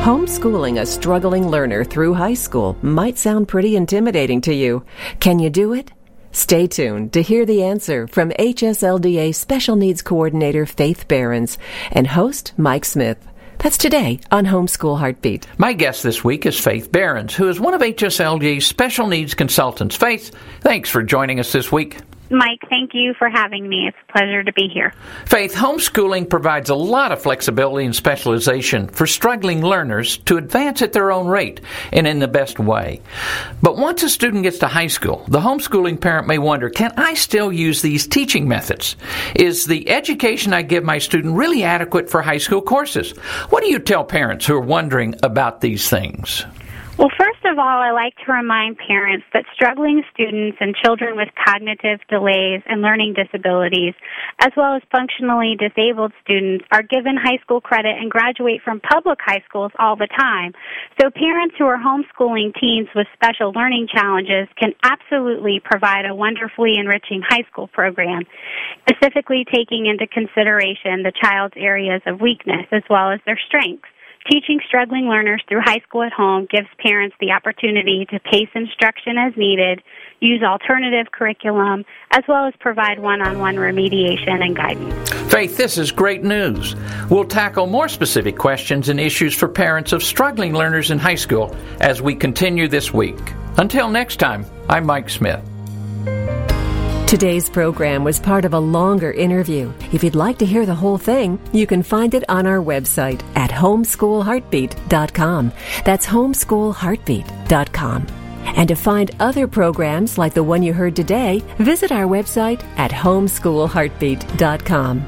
Homeschooling a struggling learner through high school might sound pretty intimidating to you. Can you do it? Stay tuned to hear the answer from HSLDA Special Needs Coordinator Faith Behrens and host Mike Smith. That's today on Homeschool Heartbeat. My guest this week is Faith Behrens, who is one of HSLDA's Special Needs Consultants. Faith, thanks for joining us this week. Mike, thank you for having me. It's a pleasure to be here. Faith, homeschooling provides a lot of flexibility and specialization for struggling learners to advance at their own rate and in the best way. But once a student gets to high school, the homeschooling parent may wonder, can I still use these teaching methods? Is the education I give my student really adequate for high school courses? What do you tell parents who are wondering about these things? Well, first of all, I like to remind parents that struggling students and children with cognitive delays and learning disabilities, as well as functionally disabled students, are given high school credit and graduate from public high schools all the time. So parents who are homeschooling teens with special learning challenges can absolutely provide a wonderfully enriching high school program, specifically taking into consideration the child's areas of weakness as well as their strengths. Teaching struggling learners through high school at home gives parents the opportunity to pace instruction as needed, use alternative curriculum, as well as provide one-on-one remediation and guidance. Faith, this is great news. We'll tackle more specific questions and issues for parents of struggling learners in high school as we continue this week. Until next time, I'm Mike Smith. Today's program was part of a longer interview. If you'd like to hear the whole thing, you can find it on our website at homeschoolheartbeat.com. That's homeschoolheartbeat.com. And to find other programs like the one you heard today, visit our website at homeschoolheartbeat.com.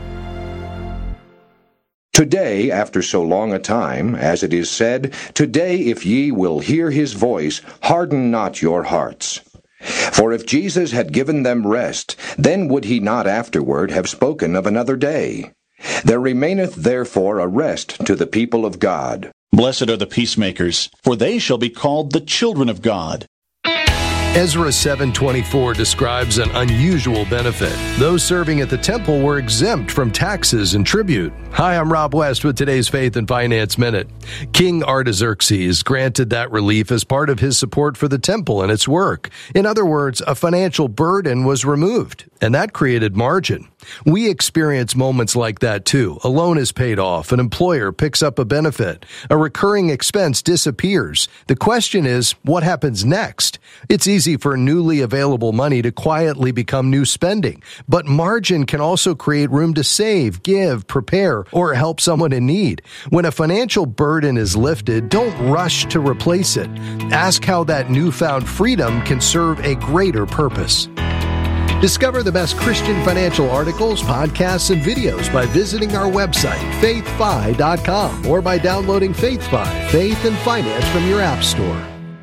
Today, after so long a time, as it is said, today if ye will hear his voice, harden not your hearts. For if Jesus had given them rest, then would he not afterward have spoken of another day. There remaineth therefore a rest to the people of God. Blessed are the peacemakers, for they shall be called the children of God. Ezra 7:24 describes an unusual benefit. Those serving at the temple were exempt from taxes and tribute. Hi, I'm Rob West with today's Faith and Finance Minute. King Artaxerxes granted that relief as part of his support for the temple and its work. In other words, a financial burden was removed, and that created margin. We experience moments like that too. A loan is paid off, an employer picks up a benefit, a recurring expense disappears. The question is, what happens next? It's easy for newly available money to quietly become new spending, but margin can also create room to save, give, prepare, or help someone in need. When a financial burden is lifted, don't rush to replace it. Ask how that newfound freedom can serve a greater purpose. Discover the best Christian financial articles, podcasts, and videos by visiting our website, faithfi.com, or by downloading FaithFi, Faith and Finance from your app store.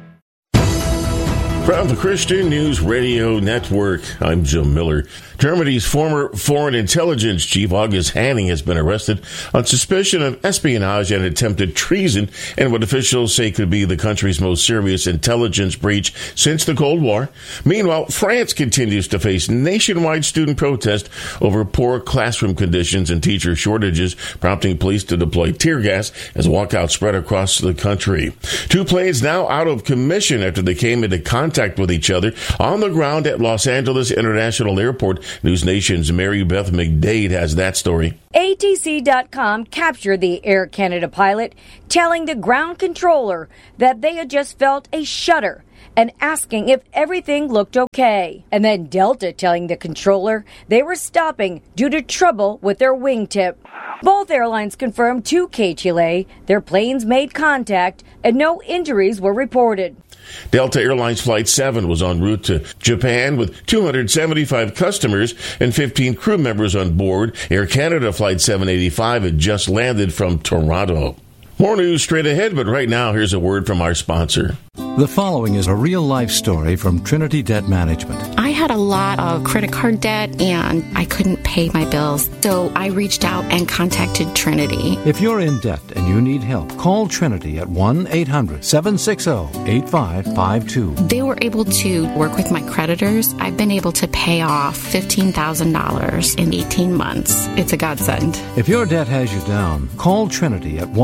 From the Christian News Radio Network, I'm Jim Miller. Germany's former foreign intelligence chief, August Hanning, has been arrested on suspicion of espionage and attempted treason in what officials say could be the country's most serious intelligence breach since the Cold War. Meanwhile, France continues to face nationwide student protest over poor classroom conditions and teacher shortages, prompting police to deploy tear gas as walkouts spread across the country. Two planes now out of commission after they came into contact with each other on the ground at Los Angeles International Airport. News Nation's Mary Beth McDade has that story. ATC.com captured the Air Canada pilot telling the ground controller that they had just felt a shudder and asking if everything looked okay. And then Delta telling the controller they were stopping due to trouble with their wingtip. Both airlines confirmed to KTLA their planes made contact and no injuries were reported. Delta Airlines Flight 7 was en route to Japan with 275 customers and 15 crew members on board. Air Canada Flight 785 had just landed from Toronto. More news straight ahead, but right now, here's a word from our sponsor. The following is a real-life story from Trinity Debt Management. I had a lot of credit card debt and I couldn't pay my bills. So I reached out and contacted Trinity. If you're in debt and you need help, call Trinity at 1-800-760-8552. They were able to work with my creditors. I've been able to pay off $15,000 in 18 months. It's a godsend. If your debt has you down, call Trinity at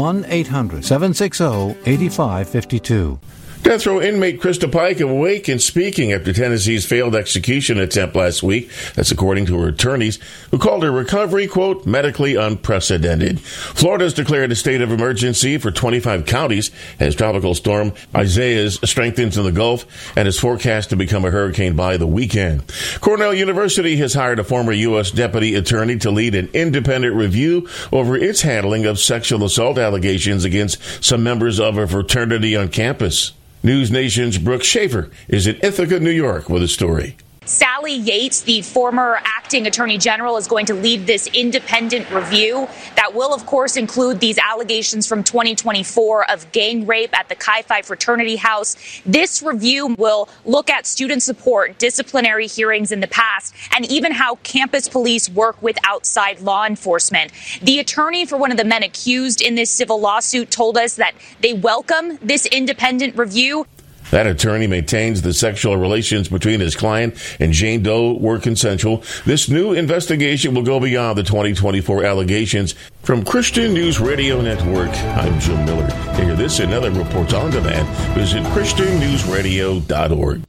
1-800-760-8552. Death row inmate Krista Pike awake and speaking after Tennessee's failed execution attempt last week. That's according to her attorneys, who called her recovery, quote, medically unprecedented. Florida's declared a state of emergency for 25 counties as tropical storm Isaias strengthens in the Gulf and is forecast to become a hurricane by the weekend. Cornell University has hired a former U.S. deputy attorney to lead an independent review over its handling of sexual assault allegations against some members of a fraternity on campus. News Nation's Brooke Schaefer is in Ithaca, New York, with a story. Sally Yates, the former acting attorney general, is going to lead this independent review that will, of course, include these allegations from 2024 of gang rape at the Chi Phi fraternity house. This review will look at student support, disciplinary hearings in the past, and even how campus police work with outside law enforcement. The attorney for one of the men accused in this civil lawsuit told us that they welcome this independent review. That attorney maintains the sexual relations between his client and Jane Doe were consensual. This new investigation will go beyond the 2024 allegations. From Christian News Radio Network, I'm Jim Miller. To hear this and other reports on demand, visit ChristianNewsRadio.org.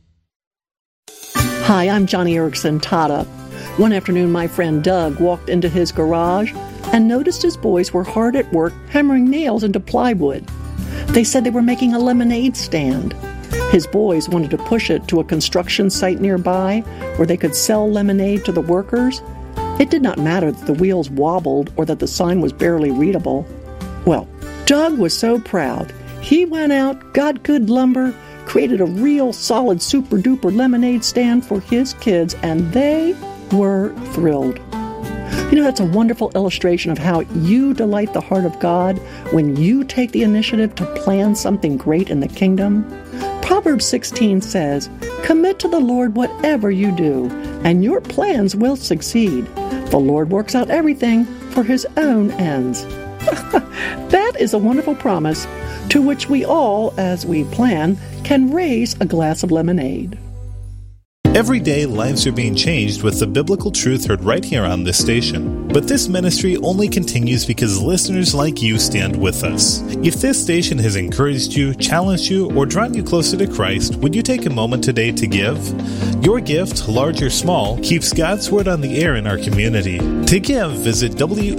Hi, I'm Johnny Erickson Tata. One afternoon, my friend Doug walked into his garage and noticed his boys were hard at work hammering nails into plywood. They said they were making a lemonade stand. His boys wanted to push it to a construction site nearby where they could sell lemonade to the workers. It did not matter that the wheels wobbled or that the sign was barely readable. Well, Doug was so proud. He went out, got good lumber, created a real solid super-duper lemonade stand for his kids, and they were thrilled. You know, that's a wonderful illustration of how you delight the heart of God when you take the initiative to plan something great in the kingdom. Proverbs 16 says, "Commit to the Lord whatever you do, and your plans will succeed. The Lord works out everything for his own ends." That is a wonderful promise to which we all, as we plan, can raise a glass of lemonade. Every day, lives are being changed with the biblical truth heard right here on this station. But this ministry only continues because listeners like you stand with us. If this station has encouraged you, challenged you, or drawn you closer to Christ, would you take a moment today to give? Your gift, large or small, keeps God's Word on the air in our community. To give, visit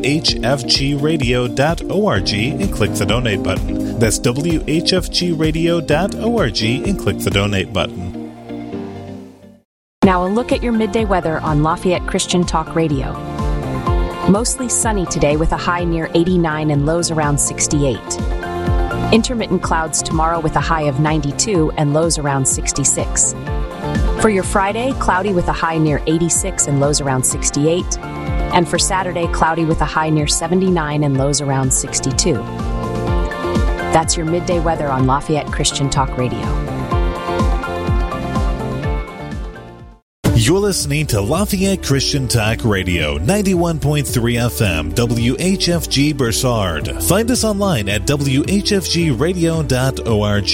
WHFGradio.org and click the donate button. That's WHFGradio.org and click the donate button. Now a look at your midday weather on Lafayette Christian Talk Radio. Mostly sunny today with a high near 89 and lows around 68. Intermittent clouds tomorrow with a high of 92 and lows around 66. For your Friday, cloudy with a high near 86 and lows around 68. And for Saturday, cloudy with a high near 79 and lows around 62. That's your midday weather on Lafayette Christian Talk Radio. You're listening to Lafayette Christian Talk Radio, 91.3 FM, WHFG Bursard. Find us online at WHFGradio.org.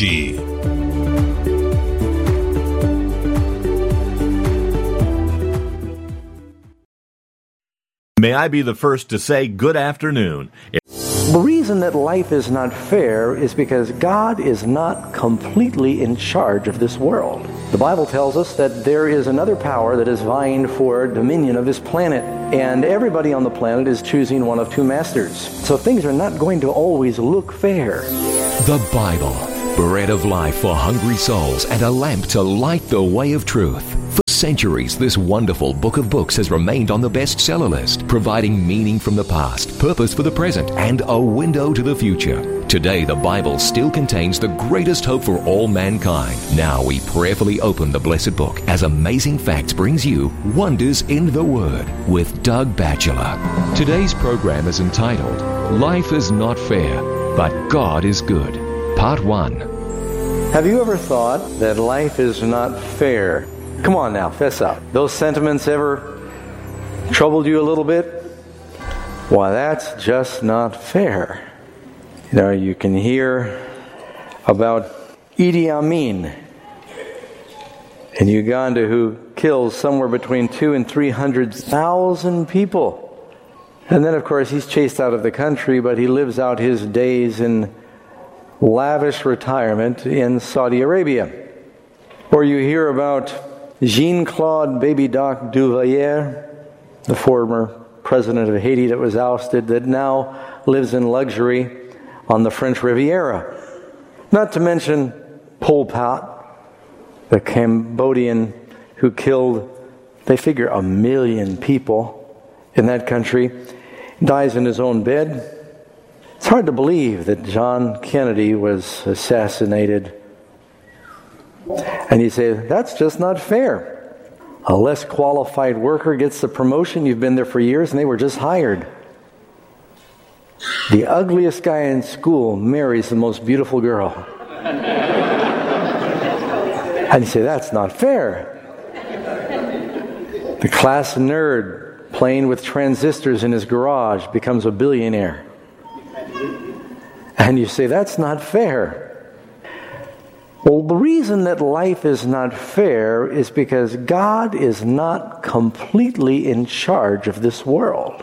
May I be the first to say good afternoon. The reason that life is not fair is because God is not completely in charge of this world. The Bible tells us that there is another power that is vying for dominion of this planet, and everybody on the planet is choosing one of two masters. So things are not going to always look fair. The Bible, bread of life for hungry souls and a lamp to light the way of truth. For centuries, this wonderful book of books has remained on the bestseller list, providing meaning from the past, purpose for the present, and a window to the future. Today, the Bible still contains the greatest hope for all mankind. Now we prayerfully open the blessed book as Amazing Facts brings you Wonders in the Word with Doug Batchelor. Today's program is entitled, Life is Not Fair, but God is Good, Part 1. Have you ever thought that life is not fair? Come on now, fess up. Those sentiments ever troubled you a little bit? Why, that's just not fair. You know, you can hear about Idi Amin in Uganda, who kills somewhere between 200,000 and 300,000 people. And then, of course, he's chased out of the country, but he lives out his days in lavish retirement in Saudi Arabia. Or you hear about Jean-Claude Baby Doc Duvalier, the former president of Haiti that was ousted, that now lives in luxury on the French Riviera. Not to mention Pol Pot, the Cambodian who killed, they figure, 1 million people in that country, dies in his own bed. It's hard to believe that John Kennedy was assassinated. And you say, that's just not fair. A less qualified worker gets the promotion, you've been there for years, and they were just hired. The ugliest guy in school marries the most beautiful girl. And you say, that's not fair. The class nerd playing with transistors in his garage becomes a billionaire. And you say, that's not fair. Well, the reason that life is not fair is because God is not completely in charge of this world.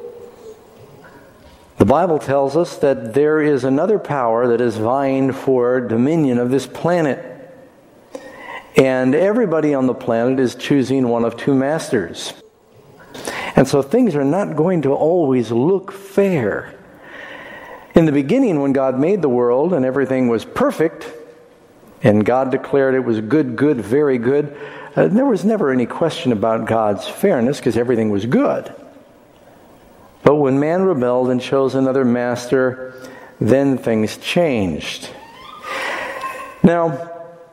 The Bible tells us that there is another power that is vying for dominion of this planet. And everybody on the planet is choosing one of two masters. And so things are not going to always look fair. In the beginning, when God made the world and everything was perfect, and God declared it was good, good, very good, there was never any question about God's fairness because everything was good. But when man rebelled and chose another master, then things changed. Now,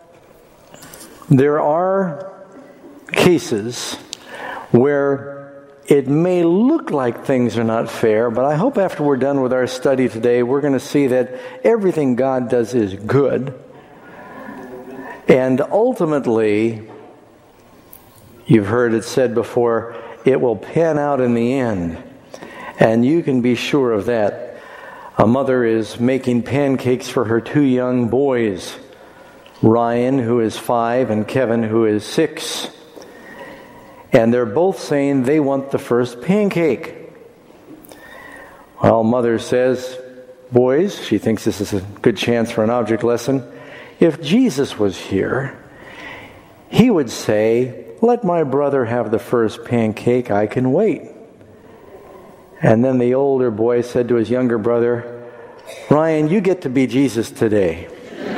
there are cases where it may look like things are not fair, but I hope after we're done with our study today, we're going to see that everything God does is good. And ultimately, you've heard it said before, it will pan out in the end. And you can be sure of that. A mother is making pancakes for her 2 young boys, Ryan, who is 5, and Kevin, who is 6. And they're both saying they want the first pancake. Well, mother says, boys, she thinks this is a good chance for an object lesson. If Jesus was here, he would say, let my brother have the first pancake, I can wait. And then the older boy said to his younger brother, Ryan, you get to be Jesus today.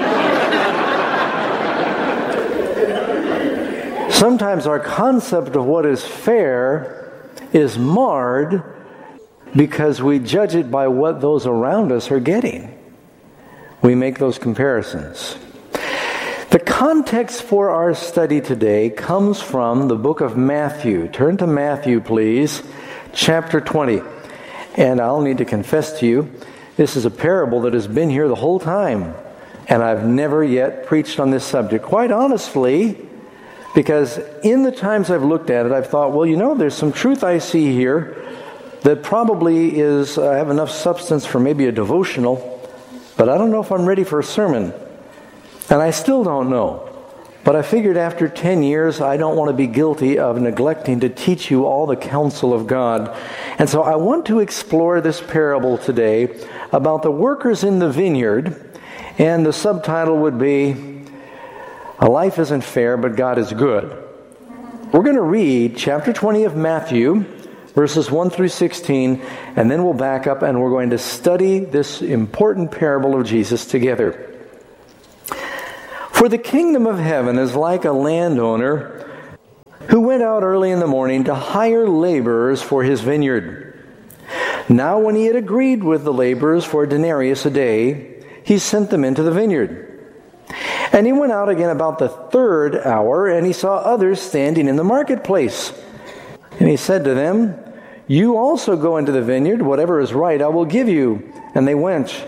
Sometimes our concept of what is fair is marred because we judge it by what those around us are getting. We make those comparisons. The context for our study today comes from the book of Matthew. Turn to Matthew, please, chapter 20. And I'll need to confess to you, this is a parable that has been here the whole time. And I've never yet preached on this subject. Quite honestly, because in the times I've looked at it, I've thought, well, you know, there's some truth I see here that probably is, I have enough substance for maybe a devotional, but I don't know if I'm ready for a sermon. And I still don't know. But I figured after 10 years, I don't want to be guilty of neglecting to teach you all the counsel of God. And so I want to explore this parable today about the workers in the vineyard. And the subtitle would be, A Life Isn't Fair, but God is Good. We're going to read chapter 20 of Matthew, verses 1 through 16, and then we'll back up and we're going to study this important parable of Jesus together. For the kingdom of heaven is like a landowner who went out early in the morning to hire laborers for his vineyard. Now when he had agreed with the laborers for a denarius a day, he sent them into the vineyard. And he went out again about the 3rd hour, and he saw others standing in the marketplace. And he said to them, You also go into the vineyard, whatever is right I will give you. And they went.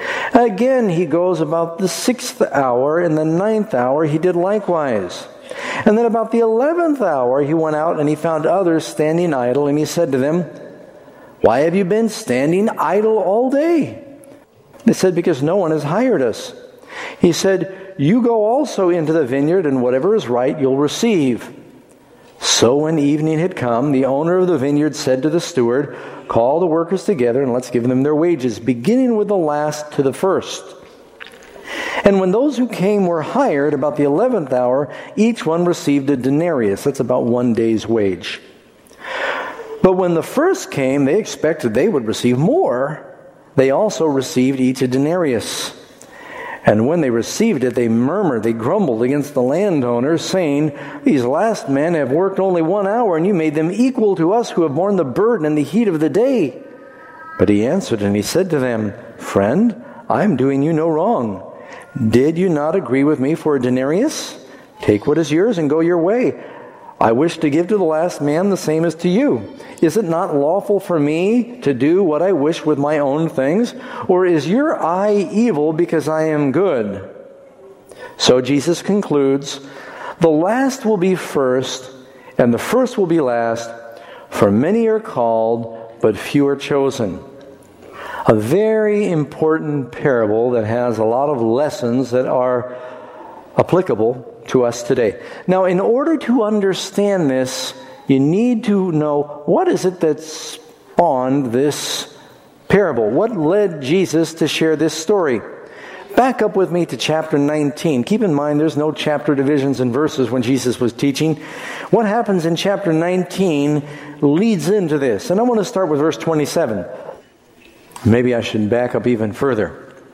Again he goes about the 6th hour, and the 9th hour he did likewise. And then about the 11th hour, he went out and he found others standing idle, and he said to them, "Why have you been standing idle all day?" They said, "Because no one has hired us." He said, "You go also into the vineyard, and whatever is right you'll receive." So when evening had come, the owner of the vineyard said to the steward, "Call the workers together, and let's give them their wages, beginning with the last to the first." And when those who came were hired, about the 11th hour, each one received a denarius. That's about 1 day's wage. But when the first came, they expected they would receive more. They also received each a denarius. And when they received it, they murmured, they grumbled against the landowners, saying, "These last men have worked only 1 hour, and you made them equal to us who have borne the burden and the heat of the day." But he answered and he said to them, "Friend, I am doing you no wrong. Did you not agree with me for a denarius? Take what is yours and go your way. I wish to give to the last man the same as to you. Is it not lawful for me to do what I wish with my own things? Or is your eye evil because I am good?" So Jesus concludes, "The last will be first, and the first will be last. For many are called, but few are chosen." A very important parable that has a lot of lessons that are applicable to us today. Now, in order to understand this, you need to know what is it that spawned this parable. What led Jesus to share this story? Back up with me to chapter 19. Keep in mind there's no chapter divisions and verses when Jesus was teaching. What happens in chapter 19 leads into this. And I want to start with verse 27. Maybe I should back up even further.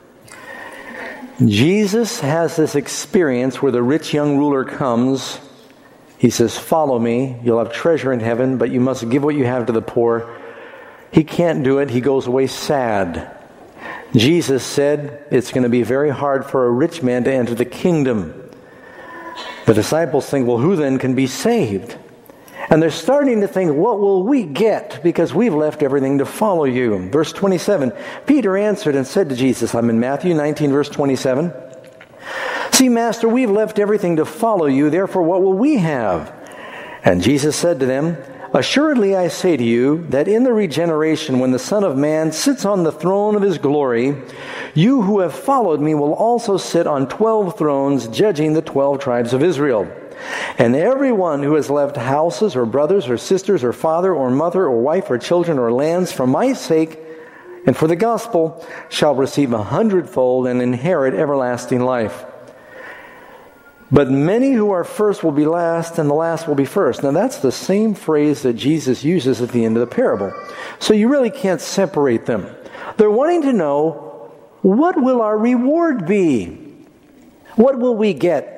Jesus has this experience where the rich young ruler comes. He says, "Follow me. You'll have treasure in heaven, but you must give what you have to the poor." He can't do it. He goes away sad. Jesus said it's going to be very hard for a rich man to enter the kingdom. The disciples think, well, who then can be saved? And they're starting to think, what will we get? Because we've left everything to follow you. Verse 27, Peter answered and said to Jesus, I'm in Matthew 19, verse 27. "See, Master, we've left everything to follow you. Therefore, what will we have?" And Jesus said to them, "Assuredly I say to you that in the regeneration, when the Son of Man sits on the throne of his glory, you who have followed me will also sit on 12 thrones, judging the 12 tribes of Israel. And everyone who has left houses or brothers or sisters or father or mother or wife or children or lands for my sake and for the gospel shall receive 100-fold and inherit everlasting life. But many who are first will be last, and the last will be first." Now that's the same phrase that Jesus uses at the end of the parable. So you really can't separate them. They're wanting to know, what will our reward be? What will we get?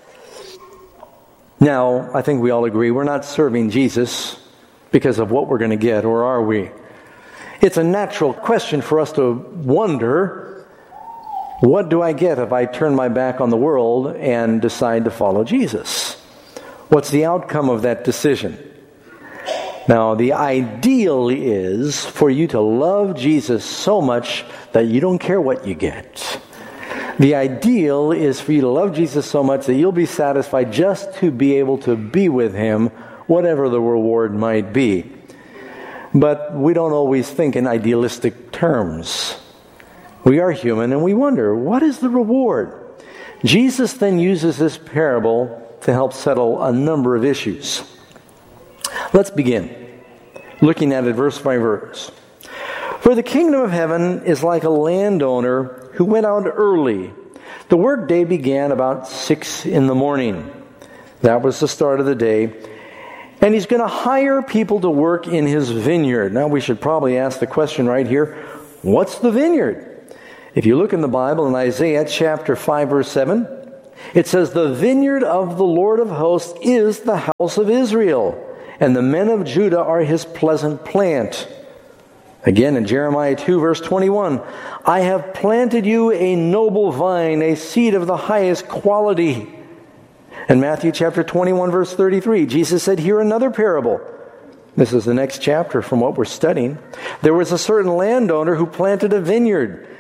Now, I think we all agree we're not serving Jesus because of what we're going to get, or are we? It's a natural question for us to wonder, what do I get if I turn my back on the world and decide to follow Jesus? What's the outcome of that decision? Now, the ideal is for you to love Jesus so much that you don't care what you get. The ideal is for you to love Jesus so much that you'll be satisfied just to be able to be with Him, whatever the reward might be. But we don't always think in idealistic terms. We are human and we wonder, what is the reward? Jesus then uses this parable to help settle a number of issues. Let's begin looking at it verse by verse. "For the kingdom of heaven is like a landowner who went out early. The workday began about 6 a.m. That was the start of the day. And he's going to hire people to work in his vineyard." Now we should probably ask the question right here, what's the vineyard? If you look in the Bible in Isaiah chapter 5 verse 7, it says, "The vineyard of the Lord of hosts is the house of Israel, and the men of Judah are his pleasant plant." Again in Jeremiah 2 verse 21, "I have planted you a noble vine, a seed of the highest quality." In Matthew chapter 21 verse 33, Jesus said, "Hear another parable." This is the next chapter from what we're studying. "There was a certain landowner who planted a vineyard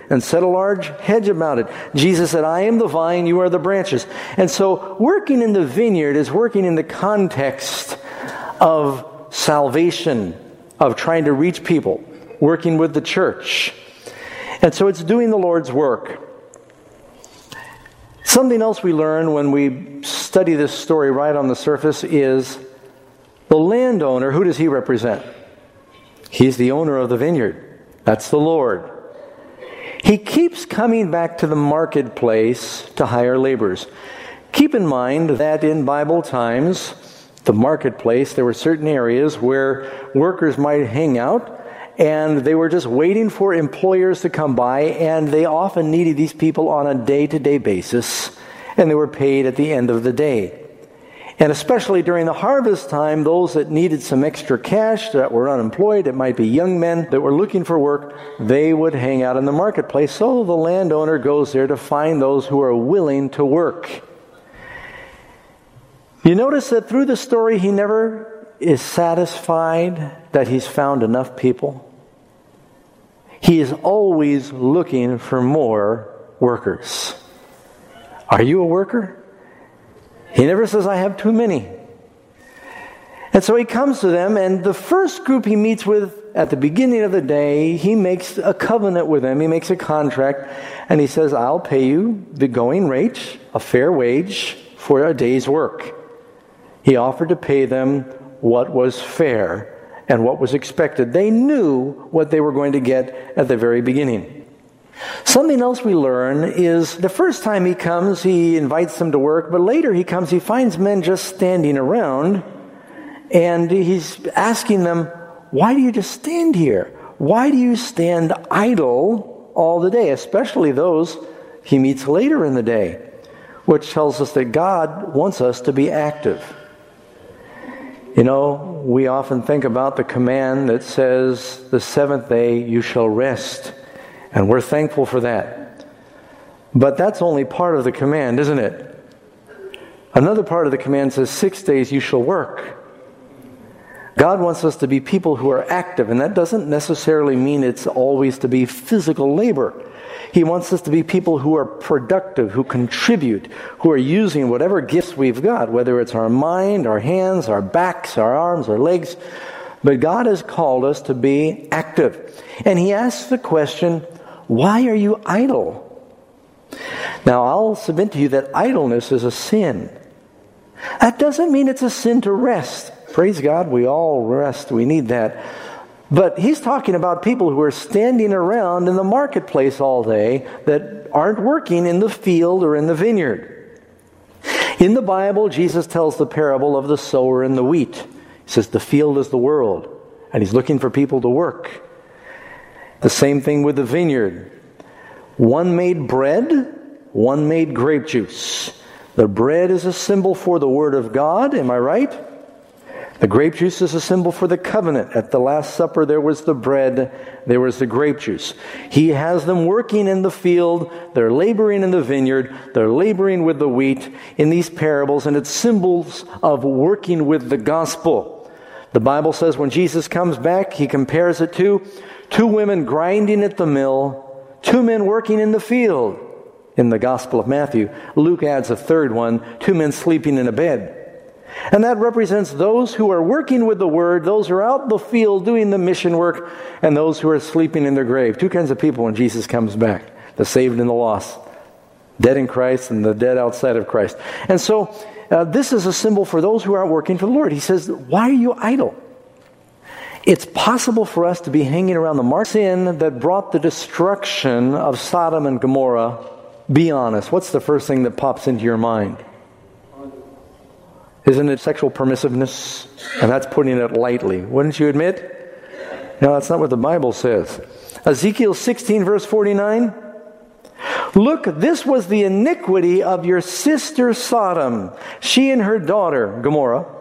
and set a large hedge about it. Jesus said, I am the vine, you are the branches. And so working in the vineyard is working in the context of salvation, of trying to reach people, working with the church. And so it's doing the Lord's work. Something else we learn when we study this story right on the surface is the landowner. Who does he represent? He's the owner of the vineyard. That's the Lord. He keeps coming back to the marketplace to hire laborers. Keep in mind that in Bible times, the marketplace, there were certain areas where workers might hang out, and they were just waiting for employers to come by, and they often needed these people on a day-to-day basis, and they were paid at the end of the day. And especially during the harvest time, those that needed some extra cash, that were unemployed, it might be young men that were looking for work, they would hang out in the marketplace. So the landowner goes there to find those who are willing to work. You notice that through the story, he never is satisfied that he's found enough people. He is always looking for more workers. Are you a worker? He never says, I have too many. And so he comes to them, and the first group he meets with at the beginning of the day, he makes a covenant with them. He makes a contract, and he says, I'll pay you the going rate, a fair wage for a day's work. He offered to pay them what was fair and what was expected. They knew what they were going to get at the very beginning. Something else we learn is the first time he comes, he invites them to work, but later he comes, he finds men just standing around, and he's asking them, why do you just stand here? Why do you stand idle all the day? Especially those he meets later in the day, which tells us that God wants us to be active. You know, we often think about the command that says, the seventh day you shall rest. And we're thankful for that. But that's only part of the command, isn't it? Another part of the command says 6 days you shall work. God wants us to be people who are active, and that doesn't necessarily mean it's always to be physical labor. He wants us to be people who are productive, who contribute, who are using whatever gifts we've got, whether it's our mind, our hands, our backs, our arms, our legs. But God has called us to be active. And he asks the question, why are you idle? Now, I'll submit to you that idleness is a sin. That doesn't mean it's a sin to rest. Praise God, we all rest. We need that. But he's talking about people who are standing around in the marketplace all day that aren't working in the field or in the vineyard. In the Bible, Jesus tells the parable of the sower and the wheat. He says the field is the world, and he's looking for people to work. The same thing with the vineyard. One made bread, one made grape juice. The bread is a symbol for the Word of God, am I right? The grape juice is a symbol for the covenant. At the Last Supper, there was the bread, there was the grape juice. He has them working in the field, they're laboring in the vineyard, they're laboring with the wheat in these parables, and it's symbols of working with the gospel. The Bible says when Jesus comes back, he compares it to 2 women grinding at the mill, 2 men working in the field. In the Gospel of Matthew, Luke adds a third one, 2 men sleeping in a bed. And that represents those who are working with the Word, those who are out in the field doing the mission work, and those who are sleeping in their grave. 2 kinds of people when Jesus comes back, the saved and the lost, dead in Christ and the dead outside of Christ. And so this is a symbol for those who aren't working for the Lord. He says, why are you idle? It's possible for us to be hanging around the mark sin that brought the destruction of Sodom and Gomorrah. Be honest. What's the first thing that pops into your mind? Isn't it sexual permissiveness? And that's putting it lightly. Wouldn't you admit? No, that's not what the Bible says. Ezekiel 16 verse 49. Look, this was the iniquity of your sister Sodom. She and her daughter, Gomorrah,